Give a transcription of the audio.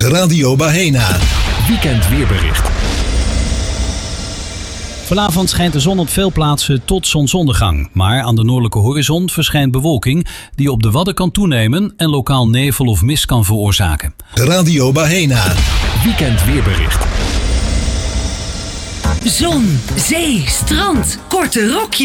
Radio Bahena. Weekend weerbericht. Vanavond schijnt de zon op veel plaatsen tot zonsondergang. Maar aan de noordelijke horizon verschijnt bewolking die op de Wadden kan toenemen en lokaal nevel of mist kan veroorzaken. Radio Bahena. Weekend weerbericht. Zon, zee, strand, korte rokjes.